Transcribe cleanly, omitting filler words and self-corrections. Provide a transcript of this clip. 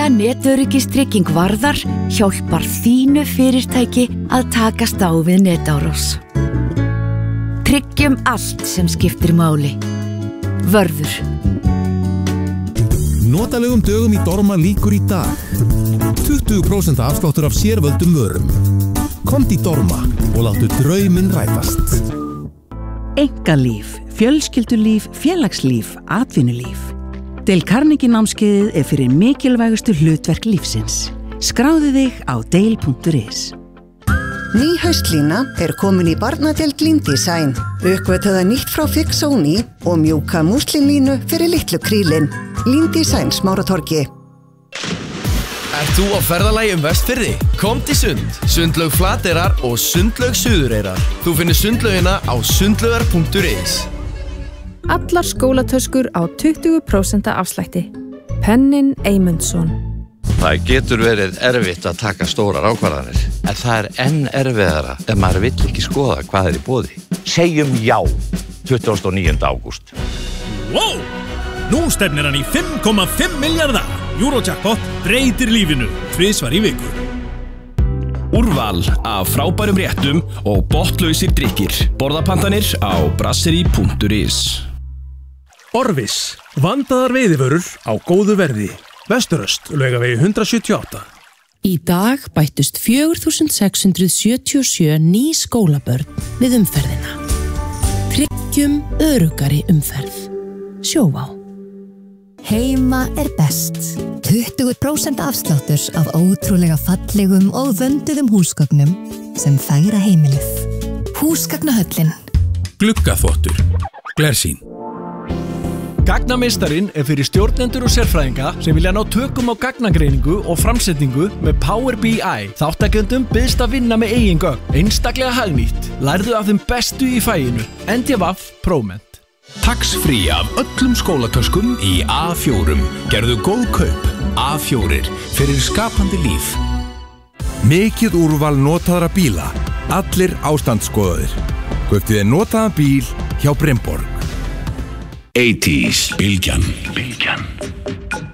netöryggistryging Varðar hjálpar þínu fyrirtæki að takast á við netárás. Tryggjum allt sem skiptir máli. Vörður. Notalegum dögum í Dorma lýkur í dag. 20% afsláttur af sérvöldum vörum. Komdu í Dorma og láttu drauminn rætast. Einkalíf, fjölskyldulíf, félagslíf, atvinnulíf. Dale Carnegie námskeiðið fyrir mikilvægustu hlutverk lífsins. Skráðu þig á dale.is. Ný haustlína komin í barnadeild Lindesign. Uppgötvaða nýtt frá Fix Sony og mjúka múslinlínu fyrir litlu krílin. Lindesign Smáratorgi. Þú á ferðalagi Vestfirði? Kom til Sund, Sundlaug Flateyrar og Sundlaug Suðureyrar. Þú finnir sundlaugina á sundlaugar.is. Allar skólatöskur á 20% afslætti. Pennin Eymundsson. Það getur verið erfitt að taka stórar ákvarðanir, en það enn erfiðara ef maður vill ekki skoða hvað í boði. Segjum já, 29. ágúst. Wow! Nú stefnir hann í 5,5 milljarða. Eurojackpot breytir lífinu, tvisvar í viku. Úrval af frábærum réttum og botnlausir drykkir. Borðapantanir á brasserie.is. Orvis, vandaðar veiðivörur á góðu verði. Vesturöst, Laugavegi 178. Í dag bættust 4.677 ný skólabörn við umferðina. Tryggjum öruggari umferð. Sjóvá. Heima best. 20% afsláttur af ótrúlega fallegum og vönduðum húsgögnum sem fegra heimilið. Húsgagnahöllin. Gluggaþvottur. Glersýn. Gagnameistarinn fyrir stjórnendur og sérfræðinga sem vilja ná tökum á gagnagreiningu og framsetningu með Power BI. Þáttakendum byðst að vinna með eigin gögn. Einstaklega hagnýtt. Lærðu af þeim bestu í faginu. NDVAF Proment. Tax-free af öllum skólatöskum í A4. Gerðu góð kaup. A4 fyrir skapandi líf. Mikið úrval notaðra bíla. Allir ástandsskoðaðir. Kauptu þér notaðan bíl hjá Bremborg. 80s Bylgjan.